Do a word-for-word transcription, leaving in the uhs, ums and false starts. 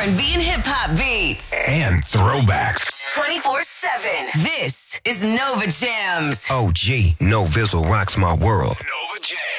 and B and hip-hop beats. And throwbacks. twenty-four seven. This is Nova Jams. O G, No Vizzle rocks my world. Nova Jams.